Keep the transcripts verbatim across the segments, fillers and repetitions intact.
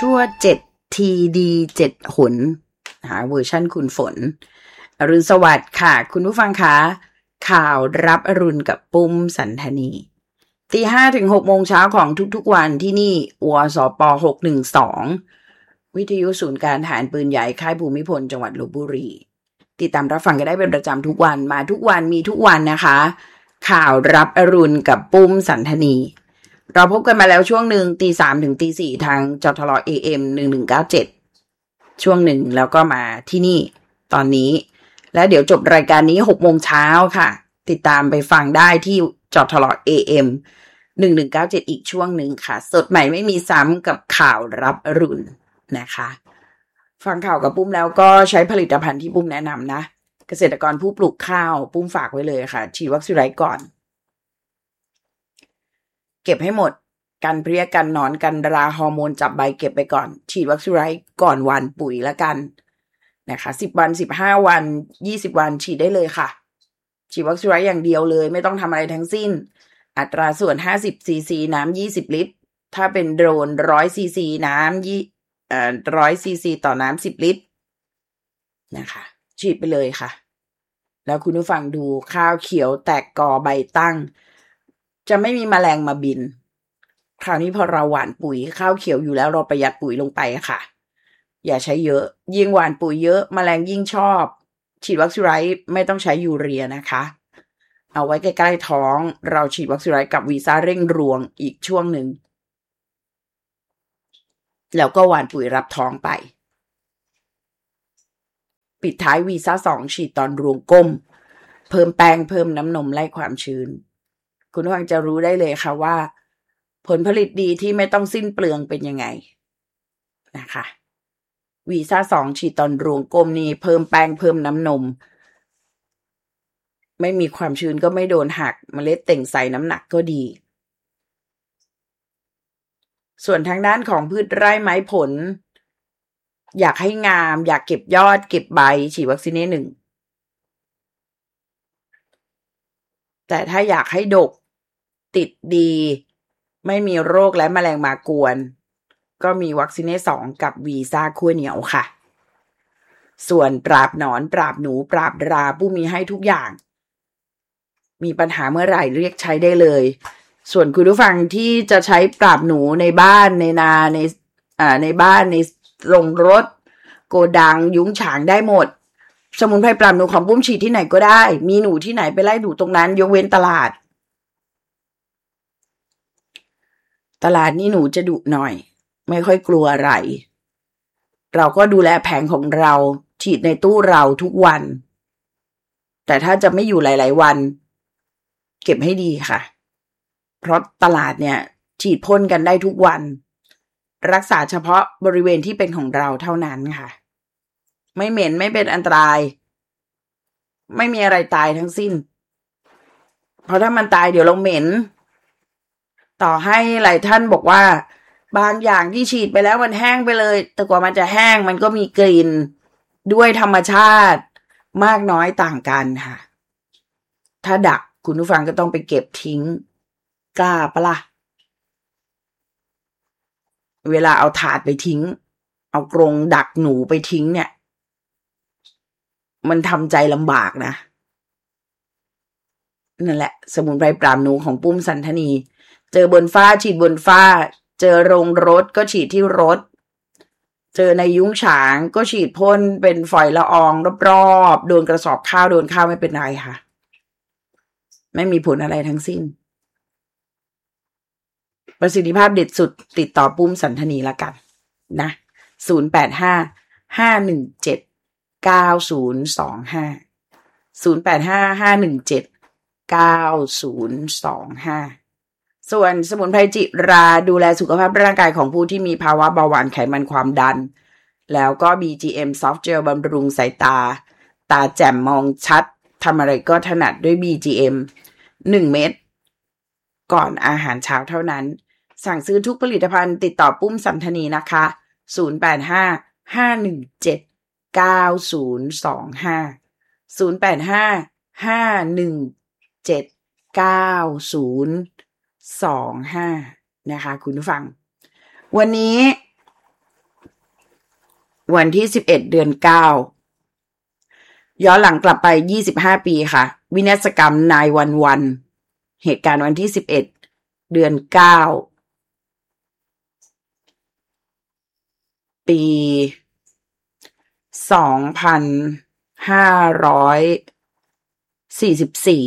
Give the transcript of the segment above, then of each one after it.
ชั่วเจ็ดทีดีเจ็ดหนหาเวอร์ชั่นคุณฝนอรุณสวัสดิ์ค่ะคุณผู้ฟังคะข่าวรับอรุณกับปุ้มสันธนีตีห้าถึงหกโมงเช้าของทุกๆวันที่นี่วสปหกหนึ่งสองวิทยุศูนย์การทหารปืนใหญ่ค่ายภูมิพลจังหวัดลพบุรีติดตามรับฟังกันได้เป็นประจำทุกวันมาทุกวันมีทุกวันนะคะข่าวรับอรุณกับปุ้มสันธนีเราพบกันมาแล้วช่วงหนึ่งตีสามถึงตีสี่ทางจทล เอ เอ็ม หนึ่งหนึ่งเก้าเจ็ดช่วงหนึ่งแล้วก็มาที่นี่ตอนนี้และเดี๋ยวจบรายการนี้หกโมงเช้าค่ะติดตามไปฟังได้ที่จทล เอ เอ็ม หนึ่งหนึ่งเก้าเจ็ดอีกช่วงหนึ่งค่ะสดใหม่ไม่มีซ้ำกับข่าวรับอรุณนะคะฟังข่าวกับปุ้มแล้วก็ใช้ผลิตภัณฑ์ที่ปุ้มแนะนำนะเกษตรกรผู้ปลูกข้าวปุ้มฝากไว้เลยค่ะฉีดวัคซีนไรก่อนเก็บให้หมดกันเพลี้ยกันหนอนกันราฮอร์โมนจับใบเก็บไปก่อนฉีดวัคซีนไรก่อนวันปุ๋ยละกันนะคะสิบวันสิบห้าวันยี่สิบวันฉีดได้เลยค่ะฉีดวัคซีนไรอย่างเดียวเลยไม่ต้องทำอะไรทั้งสิ้นอัตราส่วนห้าสิบซีซีน้ำยี่สิบลิตรถ้าเป็นโดรนหนึ่งร้อยซีซีน้ำยี่เอ่อหนึ่งร้อยซีซีต่อน้ำสิบลิตรนะคะฉีดไปเลยค่ะแล้วคุณผู้ฟังดูข้าวเขียวแตกกอใบตั้งจะไม่มีแมลงมาบินคราวนี้พอเราหว่านปุ๋ยข้าวเขียวอยู่แล้วเราประหยัดปุ๋ยลงไปค่ะอย่าใช้เยอะยิ่งหว่านปุ๋ยเยอะแมลงยิ่งชอบฉีดวัคซีนไรไม่ต้องใช้ยูเรียนะคะเอาไว้ใกล้ๆท้องเราฉีดวัคซีนไรกับวีซ่าเร่งรวงอีกช่วงหนึ่งแล้วก็หว่านปุ๋ยรับท้องไปปิดท้ายวีซ่าสองฉีดตอนรวงก้มเพิ่มแป้งเพิ่มน้ำนมไล่ความชื้นคุณผู้ฟังจะรู้ได้เลยค่ะว่าผลผลิตดีที่ไม่ต้องสิ้นเปลืองเป็นยังไงนะคะวีซ่าสองฉีดตอนรวงก้มนี่เพิ่มแป้งเพิ่มน้ำนมไม่มีความชื้นก็ไม่โดนหักเมล็ดเต่งใส่น้ำหนักก็ดีส่วนทางด้านของพืชไร่ไม้ผลอยากให้งามอยากเก็บยอดเก็บใบฉีดวัคซีนหนึ่งแต่ถ้าอยากให้ดกติดดีไม่มีโรคและแมลงมากวนก็มีวัคซีนสองกับวีซ่าขั้วเหนียวค่ะส่วนปราบหนอนปราบหนูปราบราผู้มีให้ทุกอย่างมีปัญหาเมื่อไหร่เรียกใช้ได้เลยส่วนคุณผู้ฟังที่จะใช้ปราบหนูในบ้านในนาในอ่าในบ้านในโรงรถโกดังยุ้งฉางได้หมดสมุนไพรปราบหนูของปุ้มฉีดที่ไหนก็ได้มีหนูที่ไหนไปไล่หนูตรงนั้นยกเว้นตลาดตลาดนี่หนูจะดุหน่อยไม่ค่อยกลัวอะไรเราก็ดูแลแผงของเราฉีดในตู้เราทุกวันแต่ถ้าจะไม่อยู่หลายๆวันเก็บให้ดีค่ะเพราะตลาดเนี่ยฉีดพ่นกันได้ทุกวันรักษาเฉพาะบริเวณที่เป็นของเราเท่านั้นค่ะไม่เหม็นไม่เป็นอันตรายไม่มีอะไรตายทั้งสิ้นเพราะถ้ามันตายเดี๋ยวเราเหม็นต่อให้หลายท่านบอกว่าบางอย่างที่ฉีดไปแล้วมันแห้งไปเลยแต่กว่ามันจะแห้งมันก็มีกลิ่นด้วยธรรมชาติมากน้อยต่างกันค่ะถ้าดักคุณผู้ฟังก็ต้องไปเก็บทิ้งกล้าปะล่ะเวลาเอาถาดไปทิ้งเอากรงดักหนูไปทิ้งเนี่ยมันทำใจลำบากนะนั่นแหละสมุนไพรปราบหนูของปุ้มสันธนีเจอบนฟ้าฉีดบนฟ้าเจอโรงรถก็ฉีดที่รถเจอในยุ้งฉางก็ฉีดพ่นเป็นฝอยละอองรอบๆโดนกระสอบข้าวโดนข้าวไม่เป็นไรค่ะไม่มีผลอะไรทั้งสิ้นประสิทธิภาพเด็ดสุดติดต่อปุ้มสันธนีละกันนะศูนย์ แปด ห้า ห้า หนึ่ง เจ็ด เก้า ศูนย์ สอง ห้า ศูนย์ แปด ห้า ห้า หนึ่ง เจ็ด เก้า ศูนย์ สอง ห้าส่วนสมุนไพรจิราดูแลสุขภาพร่างกายของผู้ที่มีภาวะเบาหวานไขมันความดันแล้วก็ บี จี เอ็ม Soft Gel บำรุงสายตาตาแจ่มมองชัดทำอะไรก็ถนัดด้วย บี จี เอ็ม หนึ่งเม็ดก่อนอาหารเช้าเท่านั้นสั่งซื้อทุกผลิตภัณฑ์ติดต่อปุ้มสันธนีนะคะศูนย์ แปด ห้า ห้า หนึ่ง เจ็ด เก้า ศูนย์ สอง ห้า ศูนย์ แปด ห้า ห้า หนึ่ง เจ็ด เก้า ศูนย์ สอง ห้านะคะคุณผู้ฟังวันนี้วันที่สิบเอ็ดเดือนเก้าย้อนหลังกลับไปยี่สิบห้าปีค่ะวินาศกรรมนายวันวันเหตุการณ์วันที่สิบเอ็ดเดือนเก้าปีสองพันห้าร้อยสี่สิบสี่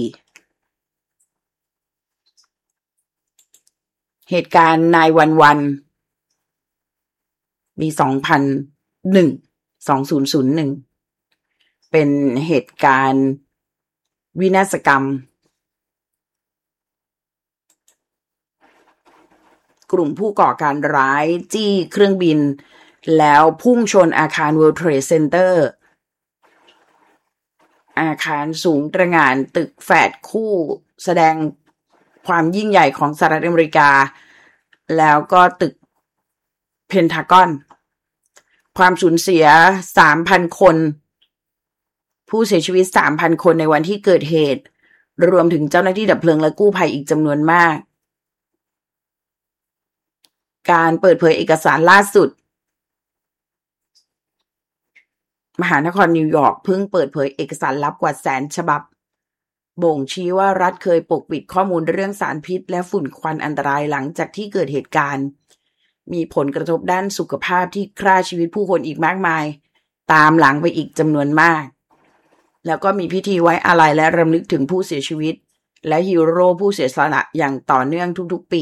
เหตุการณ์นายวันวันปีสองพันหนึ่ง สองพันหนึ่งเป็นเหตุการณ์วินาศกรรมกลุ่มผู้ก่อการร้ายจี้เครื่องบินแล้วพุ่งชนอาคาร World Trade Center อาคารสูงตระหง่านตึกแฝดคู่แสดงความยิ่งใหญ่ของสหรัฐอเมริกาแล้วก็ตึกเพนทากอนความสูญเสีย สามพัน คนผู้เสียชีวิต สามพัน คนในวันที่เกิดเหตุรวมถึงเจ้าหน้าที่ดับเพลิงและกู้ภัยอีกจำนวนมากการเปิดเผยเอกสารล่าสุดมหานครนิวยอร์กเพิ่งเปิดเผยเอกสารลับกว่าแสนฉบับบ่งชี้ว่ารัฐเคยปกปิดข้อมูลเรื่องสารพิษและฝุ่นควันอันตรายหลังจากที่เกิดเหตุการณ์มีผลกระทบด้านสุขภาพที่ฆ่าชีวิตผู้คนอีกมากมายตามหลังไปอีกจำนวนมากแล้วก็มีพิธีไว้อาลัยและรำลึกถึงผู้เสียชีวิตและฮีโร่ผู้เสียสละอย่างต่อเนื่องทุกๆปี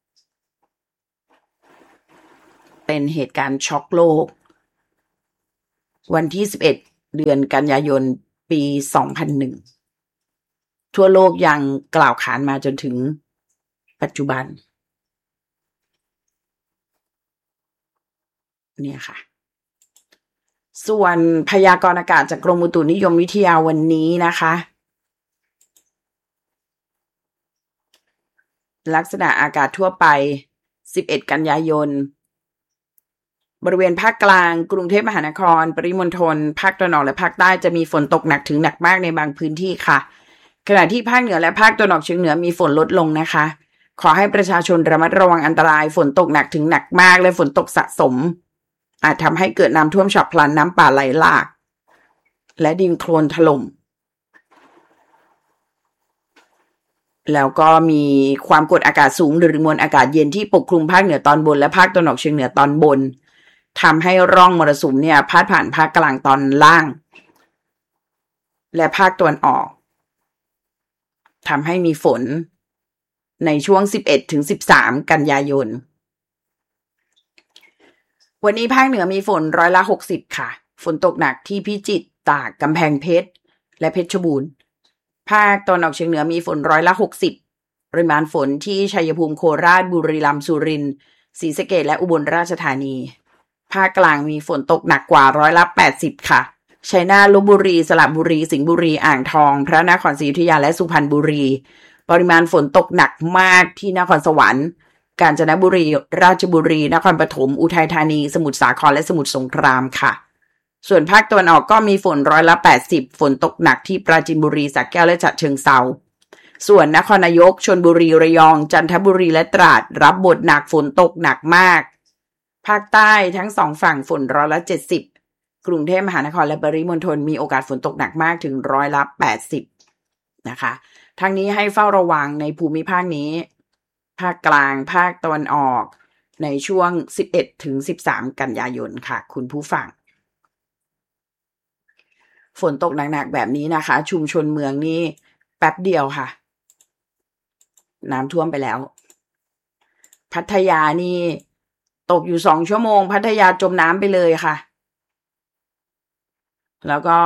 เป็นเหตุการณ์ช็อกโลกวันที่สิบเอ็ดเดือนกันยายนปีสองพันหนึ่งทั่วโลกยังกล่าวขานมาจนถึงปัจจุบันเนี่ยค่ะส่วนพยากรณ์อากาศจากกรมอุตุนิยมวิทยาวันนี้นะคะลักษณะอากาศทั่วไปสิบเอ็ดกันยายนบริเวณภาคกลางกรุงเทพมหานครปริมณฑลภาคตะวันออกและภาคใต้จะมีฝนตกหนักถึงหนักมากในบางพื้นที่ค่ะขณะที่ภาคเหนือและภาคตะวันออกเฉียงเหนือมีฝนลดลงนะคะขอให้ประชาชนระมัดระวังอันตรายฝนตกหนักถึงหนักมากและฝนตกสะสมอาจทำให้เกิดน้ำท่วมฉับพลันน้ำป่าไหลหลากและดินโคลนถล่มแล้วก็มีความกดอากาศสูงหรือมวลอากาศเย็นที่ปกคลุมภาคเหนือตอนบนและภาคตะวันออกเฉียงเหนือตอนบนทำให้ร่องมรสุมเนี่ยพาดผ่านภาคกลางตอนล่างและภาคตะวันออกทำให้มีฝนในช่วง สิบเอ็ดถึงสิบสาม กันยายนวันนี้ภาคเหนือมีฝนร้อยละหกสิบค่ะฝนตกหนักที่พิจิตรตากกำแพงเพชรและเพชรบูรณ์ภาคตะวันออกเฉียงเหนือมีฝนร้อยละหกสิบปริมาณฝนที่ชัยภูมิโคราชบุรีรัมย์สุรินทร์ศรีสะเกษและอุบลราชธานีภาคกลางมีฝนตกหนักกว่าร้อยละแปดสิบค่ะชัยนาทลพบุรีสระบุรีสิงห์บุรีอ่างทองพระนครศรีอยุธยาและสุพรรณบุรีปริมาณฝนตกหนักมากที่นครสวรรค์กาญจนบุรีราชบุรีนครปฐมอุทัยธานีสมุทรสาครและสมุทรสงครามค่ะส่วนภาคตะวันออกก็มีฝนร้อยละแปดสิบฝนตกหนักที่ปราจีนบุรีสระแก้วและฉะเชิงเทราส่วนนครนายกชลบุรีระยองจันทบุรีและตราดรับบทหนักฝนตกหนักมากภาคใต้ทั้งสองฝั่งฝนร้อยละเจ็ดสิบกรุงเทพมหานครและปริมณฑลมีโอกาสฝนตกหนักมากถึงร้อยละแปดสิบนะคะทั้งนี้ให้เฝ้าระวังในภูมิภาคนี้ภาคกลางภาคตะวันออกในช่วงสิบเอ็ดถึงสิบสามกันยายนค่ะคุณผู้ฟังฝนตกหนักๆแบบนี้นะคะชุมชนเมืองนี่แป๊บเดียวค่ะน้ำท่วมไปแล้วพัทยานี่ตกอยู่สองชั่วโมงพัทยาจมน้ำไปเลยค่ะแล้วก็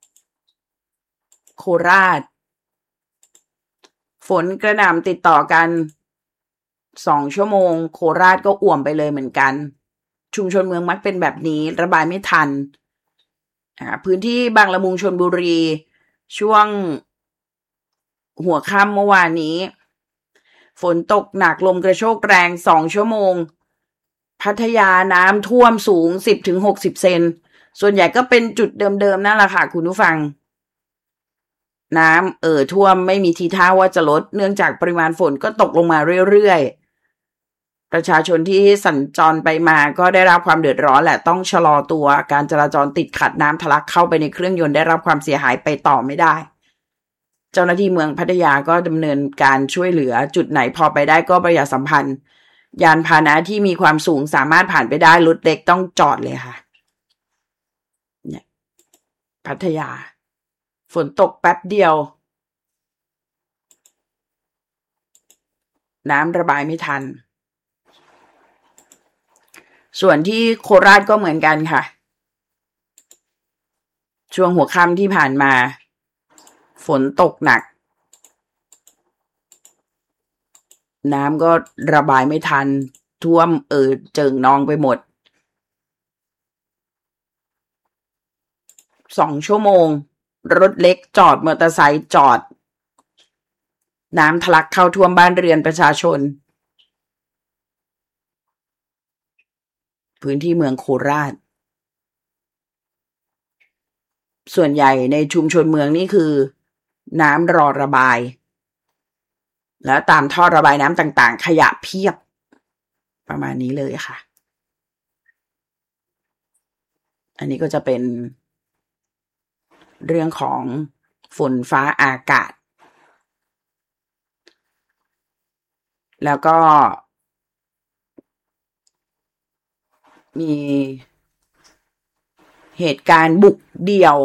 โคราชฝนกระหน่ำติดต่อกันสองชั่วโมงโคราชก็อ่วมไปเลยเหมือนกันชุมชนเมืองมักเป็นแบบนี้ระบายไม่ทันพื้นที่บางละมุงชลบุรีช่วงหัวค่ำเมื่อวานนี้ฝนตกหนักลมกระโชกแรงสองชั่วโมงพัทยาน้ำท่วมสูง สิบถึงหกสิบ เซนส่วนใหญ่ก็เป็นจุดเดิมๆนั่นแหละค่ะคุณผู้ฟังน้ำเอ่อท่วมไม่มีทีท่าว่าจะลดเนื่องจากปริมาณฝนก็ตกลงมาเรื่อยประชาชนที่สัญจรไปมาก็ได้รับความเดือดร้อนแหละต้องชะลอตัวการจราจรติดขัดน้ำทะลักเข้าไปในเครื่องยนต์ได้รับความเสียหายไปต่อไม่ได้เจ้าหน้าที่เมืองพัทยาก็ดำเนินการช่วยเหลือจุดไหนพอไปได้ก็ประหยัดสัมพันธ์ยานพาหนะที่มีความสูงสามารถผ่านไปได้รถเล็กต้องจอดเลยค่ะเนี่ยพัทยาฝนตกแป๊บเดียวน้ำระบายไม่ทันส่วนที่โคราชก็เหมือนกันค่ะช่วงหัวค่ำที่ผ่านมาฝนตกหนักน้ำก็ระบายไม่ทันท่วมเอ่อเจิ่งนองไปหมดสองชั่วโมงรถเล็กจอดมอเตอร์ไซค์จอดน้ำทะลักเข้าท่วมบ้านเรือนประชาชนพื้นที่เมืองโคราชส่วนใหญ่ในชุมชนเมืองนี่คือน้ำรอระบายแล้วตามท่อระบายน้ำต่างๆขยะเพียบประมาณนี้เลยค่ะอันนี้ก็จะเป็นเรื่องของฝนฟ้าอากาศแล้วก็มีเหตุการณ์บุกเดี่ยว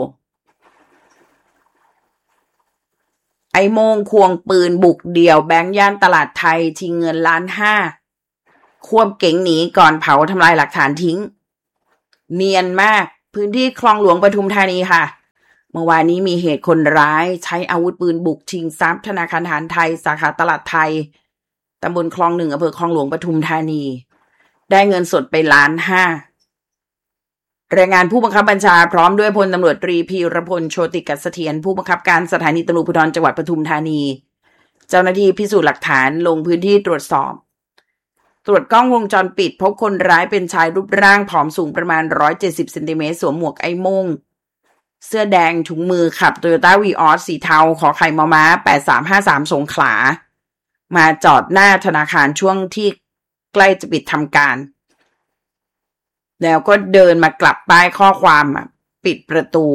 ไอ้โมงควงปืนบุกเดี่ยวแบงค์ย่านตลาดไทยชิงเงินล้านห้าควบเก๋งหนีก่อนเผาทำลายหลักฐานทิ้งเนียนมากพื้นที่คลองหลวงปทุมธานีค่ะเมื่อวานนี้มีเหตุคนร้ายใช้อาวุธปืนบุกชิงทรัพย์ธนาคารทหารไทยสาขาตลาดไทยตำบลคลองหนึ่งอำเภอคลองหลวงปทุมธานีได้เงินสดไปล้านห้ารายงานผู้บังคับบัญชาพร้อมด้วยพลตำรวจตรีพีรพลโชติกเสถียรผู้บังคับการสถานีตำรวจภูธรจังหวัดปทุมธานีเจ้าหน้าที่พิสูจน์หลักฐานลงพื้นที่ตรวจสอบตรวจกล้องวงจรปิดพบคนร้ายเป็นชายรูปร่างผอมสูงประมาณหนึ่งร้อยเจ็ดสิบเซนติเมตรสวมหมวกไอ้โม่งเสื้อแดงถุงมือขับ Toyota Vios สีเทาขอไข่มอม้าแปดสามห้าสามสงขลามาจอดหน้าธนาคารช่วงที่ใกล้จะปิดทำการแล้วก็เดินมากลับป้ายข้อความปิดประตู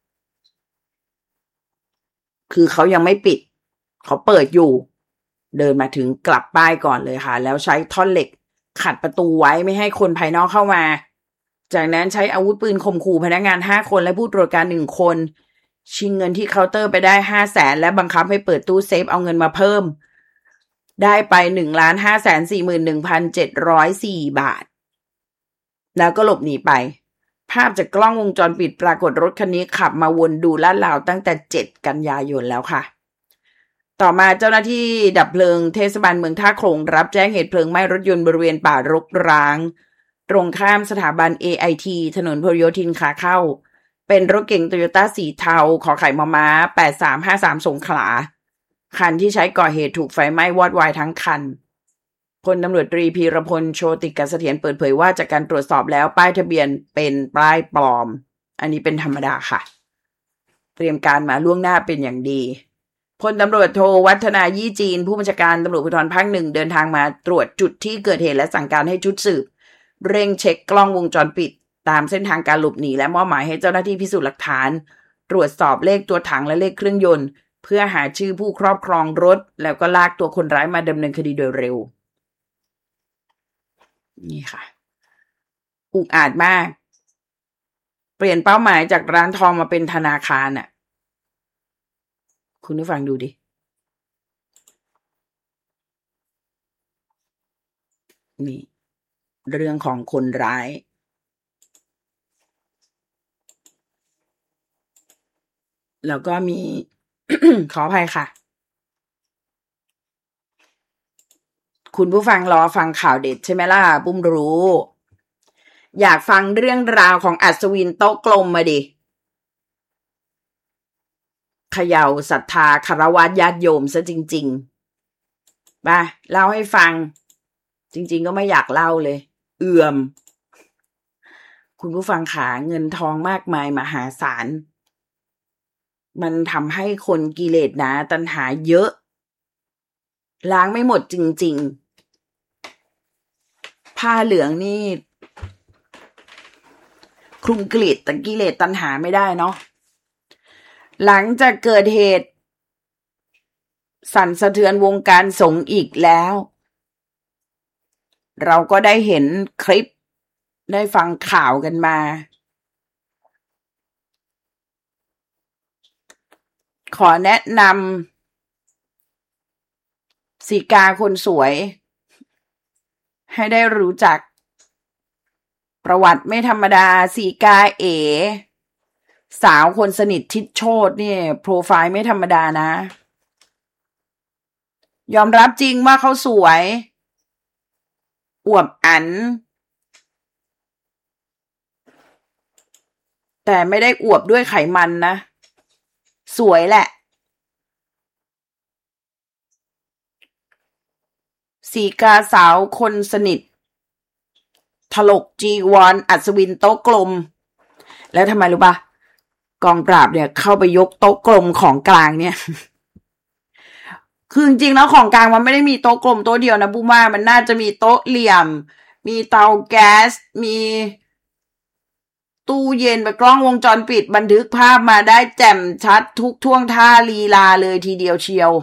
คือเขายังไม่ปิดเขาเปิดอยู่เดินมาถึงกลับป้ายก่อนเลยค่ะแล้วใช้ท่อนเหล็กขัดประตูไว้ไม่ให้คนภายนอกเข้ามาจากนั้นใช้อาวุธปืนข่มขู่พนักงานห้าคนและผู้ตรวจการหนึ่งคนชิงเงินที่เคาน์เตอร์ไปได้ ห้าแสน และบังคับให้เปิดตู้เซฟเอาเงินมาเพิ่มได้ไป หนึ่งล้านห้าแสนสี่หมื่นหนึ่งพันเจ็ดร้อยสี่ บาทแล้วก็หลบหนีไปภาพจากกล้องวงจรปิดปรากฏรถคันนี้ขับมาวนดูลาดราวตั้งแต่เจ็ดกันยายนแล้วค่ะต่อมาเจ้าหน้าที่ดับเพลิงเทศบาลเมืองท่าโขลงรับแจ้งเหตุเพลิงไหม้รถยนต์บริเวณป่ารกร้างตรงข้ามสถาบัน เอ ไอ ที ถนนพหลโยธินขาเข้าเป็นรถเก๋ง Toyota สีเทาขอไข่มอม้าแปดสามห้าสามสงขลาคันที่ใช้ก่อเหตุถูกไฟไหม้วอดวายทั้งคันพลตำรวจตรีพีรพลโชติกเสถียรเปิดเผยว่าจากการตรวจสอบแล้วป้ายทะเบียนเป็นป้ายปลอมอันนี้เป็นธรรมดาค่ะเตรียมการมาล่วงหน้าเป็นอย่างดีพลตำรวจโทวัฒนายี่จีนผู้บัญชาการตำรวจภูธรภาคหนึ่งเดินทางมาตรวจจุดที่เกิดเหตุและสั่งการให้ชุดสืบเร่งเช็คกล้องวงจรปิดตามเส้นทางการหลบหนีและมอบหมายให้เจ้าหน้าที่พิสูจน์หลักฐานตรวจสอบเลขตัวถังและเลขเครื่องยนต์เพื่อหาชื่อผู้ครอบครองรถแล้วก็ลากตัวคนร้ายมาดำเนินคดีโดยเร็วนี่ค่ะอุกอาจมากเปลี่ยนเป้าหมายจากร้านทองมาเป็นธนาคารน่ะคุณผู้ฟังดูดินี่เรื่องของคนร้ายแล้วก็มี ขออภัยค่ะคุณผู้ฟังรอฟังข่าวเด็ดใช่ไหมล่ะปุ้มรู้อยากฟังเรื่องราวของอัศวินโต๊ะกลมมาดิเขย่าศรัทธาคารวะญาติโยมซะจริงๆมาเล่าให้ฟังจริงๆก็ไม่อยากเล่าเลยเอื่อมคุณผู้ฟังขาเงินทองมากมายมหาศาลมันทำให้คนกิเลสหนาตัณหาเยอะล้างไม่หมดจริงผ้าเหลืองนี่คลุมกิเลสกิเลสตัณหาไม่ได้เนาะหลังจากเกิดเหตุสั่นสะเทือนวงการสงฆ์อีกแล้วเราก็ได้เห็นคลิปได้ฟังข่าวกันมาขอแนะนำสีกาคนสวยให้ได้รู้จักประวัติไม่ธรรมดาสีกาเอสาวคนสนิททิศโชติเนี่ยโปรไฟล์ไม่ธรรมดานะยอมรับจริงว่าเขาสวยอวบอันแต่ไม่ได้อวบด้วยไขมันนะสวยแหละสีกาสาวคนสนิทถลกจีวรอัศวินโต๊ะกลมแล้วทำไมรู้ปะกองปราบเนี่ยเข้าไปยกโต๊ะกลมของกลางเนี่ยคือจริงๆแล้วของกลางมันไม่ได้มีโต๊ะกลมโต๊ะเดียวนะบุ้มว่ามันน่าจะมีโต๊ะเหลี่ยมมีเตาแก๊สมีตู้เย็นไปกล้องวงจรปิดบันทึกภาพมาได้แจ่มชัดทุกท่วงท่าลีลาเลยทีเดียวเชียว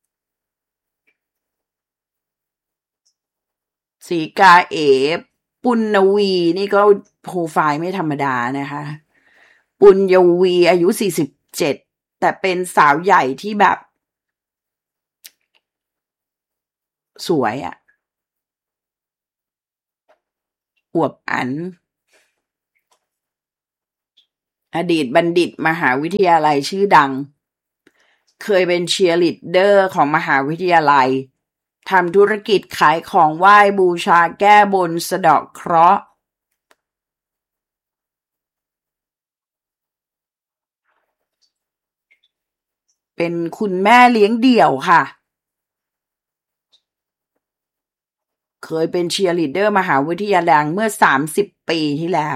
สีกาเอปุณณวีนี่ก็โปรไฟล์ไม่ธรรมดานะคะปุณณวีอายุสี่สิบเจ็ดแต่เป็นสาวใหญ่ที่แบบสวยอ่ะอวบอันอดีตบัณฑิตมหาวิทยาลัยชื่อดังเคยเป็นเชียร์ลีดเดอร์ของมหาวิทยาลัยทำธุรกิจขายของไหว้บูชาแก้บนสะเดาะเคราะห์เป็นคุณแม่เลี้ยงเดี่ยวค่ะเคยเป็นเชียร์ลีดเดอร์มหาวิทยาลัยเมื่อสามสิบปีที่แล้ว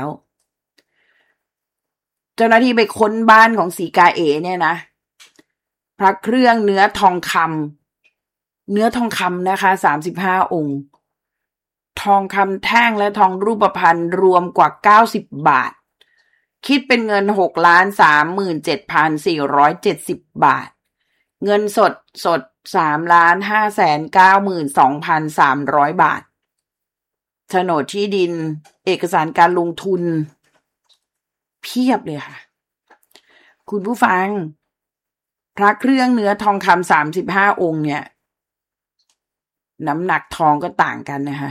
เจ้าหน้าที่ไปค้นบ้านของสีกาเอเนี่ยนะพระเครื่องเนื้อทองคำเนื้อทองคำนะคะสามสิบห้าองค์ทองคำแท่งและทองรูปพรรณรวมกว่าเก้าสิบบาทคิดเป็นเงิน หกล้านสามหมื่นเจ็ดพันสี่ร้อยเจ็ดสิบ บาทเงินสดสด สามล้านห้าแสนเก้าหมื่นสองพันสามร้อย บาทโฉนดที่ดินเอกสารการลงทุนเพียบเลยค่ะคุณผู้ฟังพระเครื่องเนื้อทองคำสามสิบห้าองค์เนี่ยน้ำหนักทองก็ต่างกันนะคะ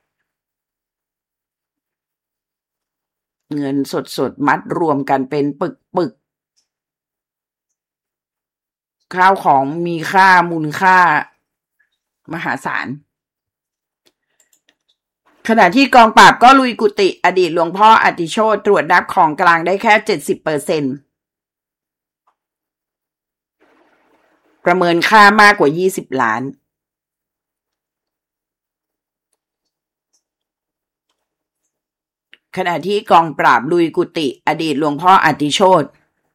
เงินสดๆมัดรวมกันเป็นปึกๆข้าวของมีค่ามูลค่ามหาศาลขณะที่กองปราบก็ลุยกุฏิอดีตหลวงพ่ออติโชติตรวจนับของกลางได้แค่ เจ็ดสิบเปอร์เซ็นต์ ประเมินค่ามากกว่ายี่สิบล้านขณะที่กองปราบลุยกุฏิอดีตหลวงพ่ออติโชติ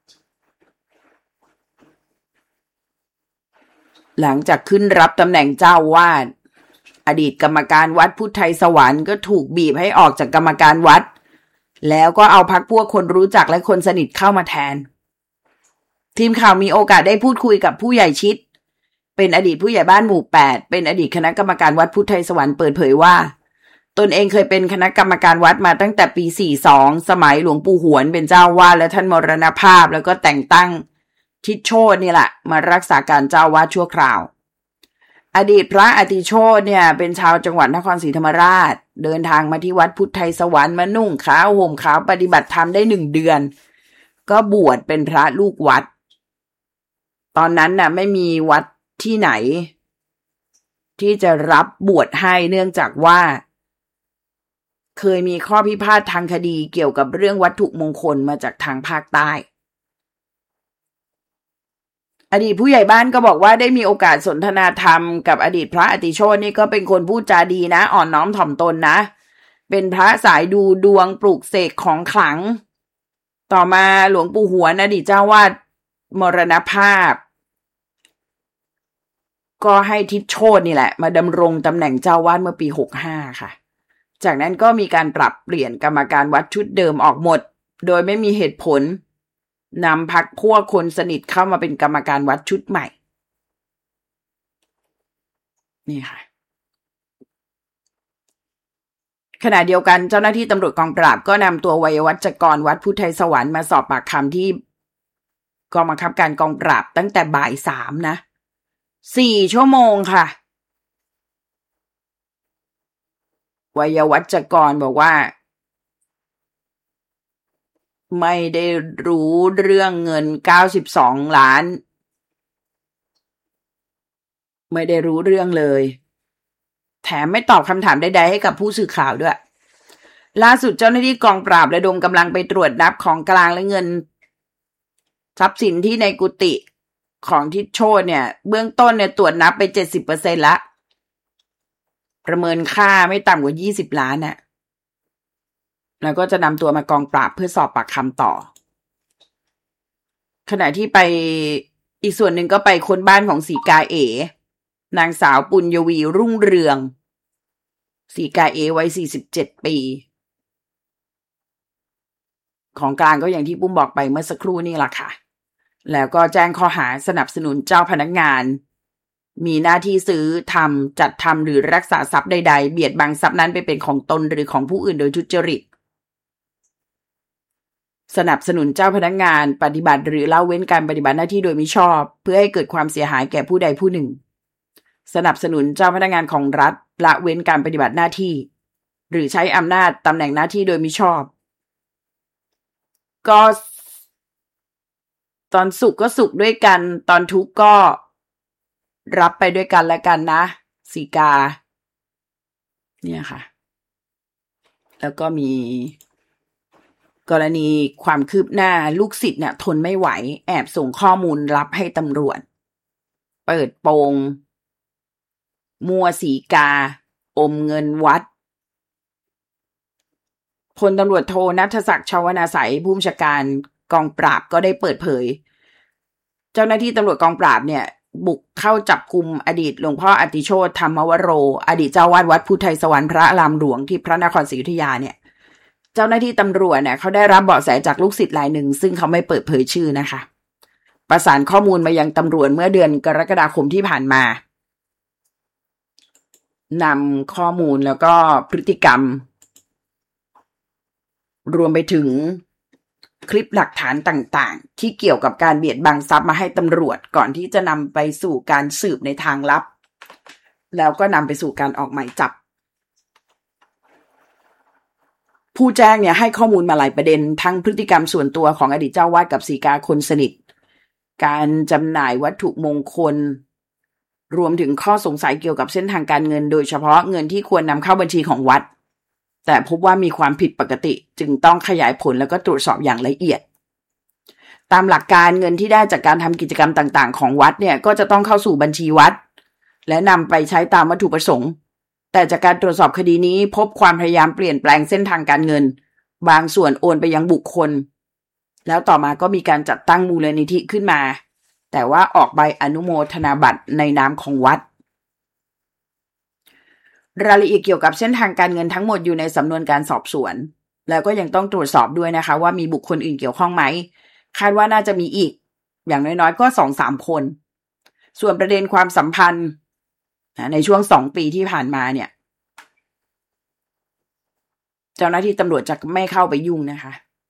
หลังจากขึ้นรับตำแหน่งเจ้าวาดอดีตกรรมการวัดพุทธไทยสวรรค์ก็ถูกบีบให้ออกจากกรรมการวัดแล้วก็เอาพรรคพวกคนรู้จักและคนสนิทเข้ามาแทนทีมข่าวมีโอกาสได้พูดคุยกับผู้ใหญ่ชิดเป็นอดีตผู้ใหญ่บ้านหมู่แปดเป็นอดีตคณะกรรมการวัดพุทธไทยสวรรค์เปิดเผยว่าตนเองเคยเป็นคณะกรรมการวัดมาตั้งแต่ปีสี่สิบสองสมัยหลวงปู่หวนเป็นเจ้าวาดและท่านมรณภาพแล้วก็แต่งตั้งทิศโชตินี่แหละมารักษาการเจ้าวาดชั่วคราวอดีตพระอติโชติเนี่ยเป็นชาวจังหวัดนครศรีธรรมราชเดินทางมาที่วัดพุทธไทยสวรรค์มานุ่งขาวห่มขาวปฏิบัติธรรมได้หนึ่งเดือนก็บวชเป็นพระลูกวัดตอนนั้นน่ะไม่มีวัดที่ไหนที่จะรับบวชให้เนื่องจากว่าเคยมีข้อพิพาททางคดีเกี่ยวกับเรื่องวัตถุมงคลมาจากทางภาคใต้อดีตผู้ใหญ่บ้านก็บอกว่าได้มีโอกาสสนทนาธรรมกับอดีตพระอติโชตินี่ก็เป็นคนพูดจาดีนะอ่อนน้อมถ่อมตนนะเป็นพระสายดูดวงปลูกเสกของขลังต่อมาหลวงปู่หวนอดีตเจ้าวาดมรณภาพก็ให้ทิศโชตินี่แหละมาดำรงตำแหน่งเจ้าวาดเมื่อปีหกสิบห้าค่ะจากนั้นก็มีการปรับเปลี่ยนกรรมการวัดชุดเดิมออกหมดโดยไม่มีเหตุผลนำพรรคพวกคนสนิทเข้ามาเป็นกรรมการวัดชุดใหม่นี่ค่ะขณะเดียวกันเจ้าหน้าที่ตำรวจกองปราบก็นำตัววัยวัจกรวัดพุทธไทยสวรรค์มาสอบปากคำที่กองบังคับการกองปราบตั้งแต่บ่ายสามนะสี่ชั่วโมงค่ะวัยวัจกรบอกว่าไม่ได้รู้เรื่องเงินเก้าสิบสองล้านไม่ได้รู้เรื่องเลยแถมไม่ตอบคำถามใดๆให้กับผู้สื่อข่าวด้วยล่าสุดเจ้าหน้าที่กองปราบระดมกำลังไปตรวจนับของกลางและเงินทรัพย์สินที่ในกุฏิของทิศโชติเนี่ยเบื้องต้นเนี่ยตรวจนับไป เจ็ดสิบเปอร์เซ็นต์ ละประเมินค่าไม่ต่ำกว่ายี่สิบล้านน่ะแล้วก็จะนำตัวมากองปราบเพื่อสอบปากคำต่อขณะที่ไปอีกส่วนหนึ่งก็ไปค้นบ้านของสีกาเอนางสาวปุญญวีรุ่งเรืองสีกาเอวัยสี่สิบเจ็ดปีของกลางก็อย่างที่ปุ้มบอกไปเมื่อสักครู่นี่แหละค่ะแล้วก็แจ้งข้อหาสนับสนุนเจ้าพนักงานมีหน้าที่ซื้อทำจัดทำหรือรักษาทรัพย์ใดๆเบียดบังทรัพย์นั้นไปเป็นของตนหรือของผู้อื่นโดยทุจริตสนับสนุนเจ้าพนักงานปฏิบัติหรือละเว้นการปฏิบัติหน้าที่โดยมิชอบเพื่อให้เกิดความเสียหายแก่ผู้ใดผู้หนึ่งสนับสนุนเจ้าพนักงานของรัฐละเว้นการปฏิบัติหน้าที่หรือใช้อำนาจตำแหน่งหน้าที่โดยมิชอบก็ตอนสุขก็สุขด้วยกันตอนทุกข์ก็รับไปด้วยกันและกันนะสีกาเนี่ยค่ะแล้วก็มีกรณีความคืบหน้าลูกศิษย์เนี่ยทนไม่ไหวแอบส่งข้อมูลลับให้ตำรวจเปิดโปงมัวสีกาอมเงินวัดพลตำรวจโทณัฐศักดิ์ชวนาสัยผู้บัญชาการกองปราบก็ได้เปิดเผยเจ้าหน้าที่ตำรวจกองปราบเนี่ยบุกเข้าจับกุมอดีตหลวงพ่ออติโชติธรรมวโรอดีตเจ้าวาดวัดพุทธไทยสวรรค์พระอารามหลวงที่พระนครศรีอยุธยาเนี่ยเจ้าหน้าที่ตำรวจเนี่ยเขาได้รับเบาะแสจากลูกศิษย์รายหนึ่งซึ่งเขาไม่เปิดเผยชื่อนะคะประสานข้อมูลมายังตำรวจเมื่อเดือนกรกฎาคมที่ผ่านมานำข้อมูลแล้วก็พฤติกรรมรวมไปถึงคลิปหลักฐานต่างๆที่เกี่ยวกับการเบียดบังทรัพย์มาให้ตำรวจก่อนที่จะนำไปสู่การสืบในทางลับแล้วก็นำไปสู่การออกหมายจับผู้แจ้งเนี่ยให้ข้อมูลมาหลายประเด็นทั้งพฤติกรรมส่วนตัวของอดีตเจ้าวาดกับสีกาคนสนิทการจำหน่ายวัตถุมงคลรวมถึงข้อสงสัยเกี่ยวกับเส้นทางการเงินโดยเฉพาะเงินที่ควรนำเข้าบัญชีของวัดแต่พบว่ามีความผิดปกติจึงต้องขยายผลแล้วก็ตรวจสอบอย่างละเอียดตามหลักการเงินที่ได้จากการทำกิจกรรมต่างๆของวัดเนี่ยก็จะต้องเข้าสู่บัญชีวัดและนำไปใช้ตามวัตถุประสงค์แต่จากการตรวจสอบคดีนี้พบความพยายามเปลี่ยนแปลงเส้นทางการเงินบางส่วนโอนไปยังบุคคลแล้วต่อมาก็มีการจัดตั้งมูลนิธิขึ้นมาแต่ว่าออกใบอนุโมทนาบัตรในนามของวัดรายละเอียดเกี่ยวกับเส้นทางการเงินทั้งหมดอยู่ในสำนวนการสอบสวนแล้วก็ยังต้องตรวจสอบด้วยนะคะว่ามีบุคคลอื่นเกี่ยวข้องไหมคาดว่าน่าจะมีอีกอย่างน้อยๆก็ สองถึงสาม คนส่วนประเด็นความสัมพันธ์ในช่วงสองปีที่ผ่านมาเนี่ยเจ้าหน้าที่ตำรวจจะไม่เข้าไปยุ่งนะคะ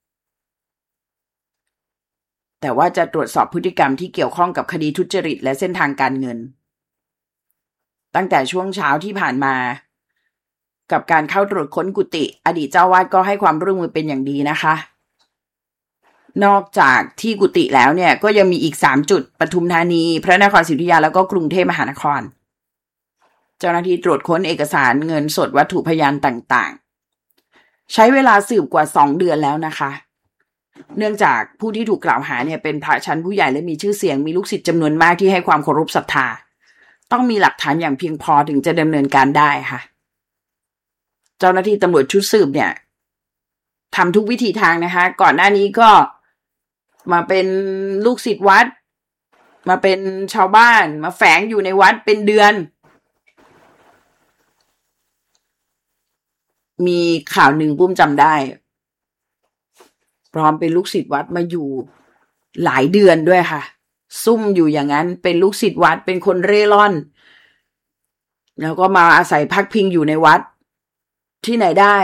แต่ว่าจะตรวจสอบพฤติกรรมที่เกี่ยวข้องกับคดีทุจริตและเส้นทางการเงินตั้งแต่ช่วงเช้าที่ผ่านมากับการเข้าตรวจค้นกุฏิอดีตเจ้าวาดก็ให้ความร่วมมือเป็นอย่างดีนะคะนอกจากที่กุฏิแล้วเนี่ยก็ยังมีอีกสามจุดปทุมธานีพระนครศรีอยุธยาแล้วก็กรุงเทพมหานครเจ้าหน้าที่ตรวจค้นเอกสารเงินสดวัตถุพยานต่างๆใช้เวลาสืบกว่าสองเดือนแล้วนะคะเนื่องจากผู้ที่ถูกกล่าวหาเนี่ยเป็นพระชั้นผู้ใหญ่และมีชื่อเสียงมีลูกศิษย์จำนวนมากที่ให้ความเคารพศรัทธาต้องมีหลักฐานอย่างเพียงพอถึงจะดำเนินการได้ค่ะเจ้าหน้าที่ตำรวจชุดสืบเนี่ยทำทุกวิธีทางนะคะก่อนหน้านี้ก็มาเป็นลูกศิษย์วัดมาเป็นชาวบ้านมาแฝงอยู่ในวัดเป็นเดือนมีข่าวหนึ่งปุ้มจำได้พร้อมเป็นลูกศิษย์วัดมาอยู่หลายเดือนด้วยค่ะซุ่มอยู่อย่างนั้นเป็นลูกศิษย์วัดเป็นคนเร่ร่อนแล้วก็มาอาศัยพักพิงอยู่ในวัดที่ไหนได้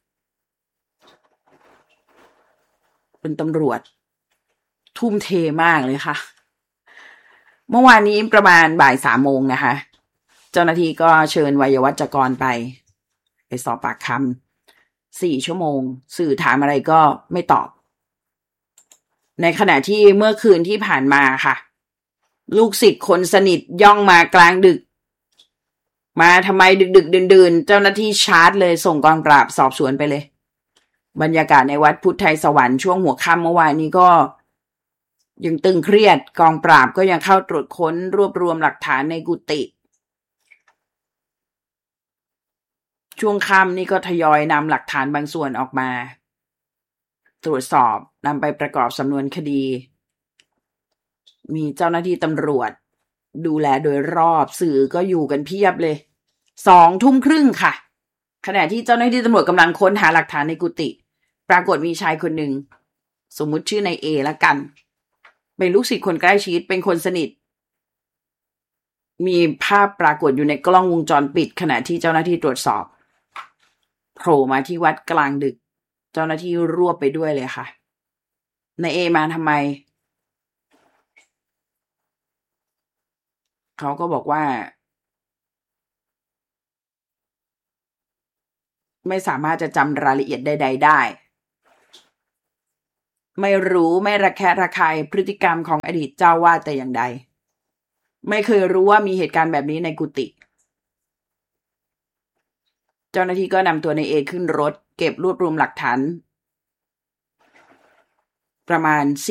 เป็นตำรวจทุ่มเทมากเลยค่ะเมื่อวานนี้ประมาณบ่ายสามโมงนะคะเจ้าหน้าที่ก็เชิญวัยวัจกรไปไปสอบปากคำสี่ชั่วโมงสื่อถามอะไรก็ไม่ตอบในขณะที่เมื่อคืนที่ผ่านมาค่ะลูกศิษย์คนสนิทย่องมากลางดึกมาทำไมดึกดึกดื่นดื่นเจ้าหน้าที่ชาร์จเลยส่งกองปราบสอบสวนไปเลยบรรยากาศในวัดพุทธไทยสวรรค์ช่วงหัวค่ำเมื่อวานนี้ก็ยังตึงเครียดกองปราบก็ยังเข้าตรวจค้นรวบรวมหลักฐานในกุฏิช่วงค่ำนี่ก็ทยอยนำหลักฐานบางส่วนออกมาตรวจสอบนำไปประกอบสำนวนคดีมีเจ้าหน้าที่ตำรวจดูแลโดยรอบสื่อก็อยู่กันเพียบเลยสองทุ่มครึ่งค่ะขณะที่เจ้าหน้าที่ตำรวจกำลังค้นหาหลักฐานในกุฏิปรากฏมีชายคนหนึ่งสมมุติชื่อนายเอละกันเป็นลูกศิษย์คนใกล้ชิดเป็นคนสนิทมีภาพปรากฏอยู่ในกล้องวงจรปิดขณะที่เจ้าหน้าที่ตรวจสอบโผล่มาที่วัดกลางดึกเจ้าหน้าที่รวบไปด้วยเลยค่ะนายเอมาทำไมเขาก็บอกว่าไม่สามารถจะจำรายละเอียดใดๆได้ไม่รู้ไม่ระแคะระคายพฤติกรรมของอดีตเจ้าวาดแต่อย่างใดไม่เคยรู้ว่ามีเหตุการณ์แบบนี้ในกุฏิเจ้าหน้าที่ก็นำตัวนายเอขึ้นรถเก็บรวบรวมหลักฐานประมาณ